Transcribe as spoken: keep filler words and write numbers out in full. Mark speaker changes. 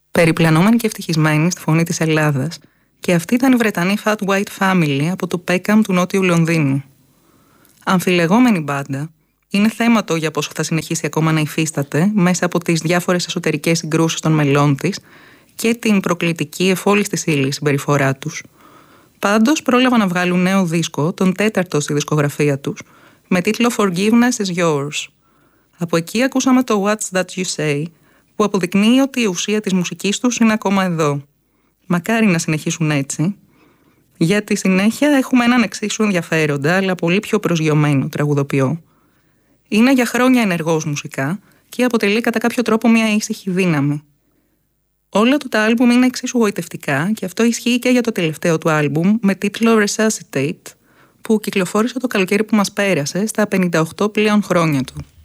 Speaker 1: Περιπλανόμενη και ευτυχισμένη στη φωνή της Ελλάδας, και αυτή ήταν η Βρετανή Fat White Family από το Peckham του Νότιου Λονδίνου. Αμφιλεγόμενη μπάντα, είναι θέματο για πόσο θα συνεχίσει ακόμα να υφίσταται μέσα από τις διάφορες εσωτερικές συγκρούσεις των μελών της και την προκλητική εφόλης της ύλης συμπεριφορά τους. Πάντως πρόλαβαν να βγάλουν νέο δίσκο, τον τέταρτο στη δισκογραφία τους, με τίτλο Forgiveness is Yours. Από εκεί ακούσαμε το What's That You Say, που αποδεικνύει ότι η ουσία της μουσικής τους είναι ακόμα εδώ. Μακάρι να συνεχίσουν έτσι. Για τη συνέχεια έχουμε έναν εξίσου ενδιαφέροντα, αλλά πολύ πιο προσγειωμένο τραγουδοποιό. Είναι για χρόνια ενεργός μουσικά και αποτελεί κατά κάποιο τρόπο μια ήσυχη δύναμη. Όλα του τα άλμπουμ είναι εξίσου γοητευτικά και αυτό ισχύει και για το τελευταίο του άλμπουμ με τίτλο Resuscitate, που κυκλοφόρησε το καλοκαίρι που μας πέρασε στα πενήντα οκτώ πλέον χρόνια του.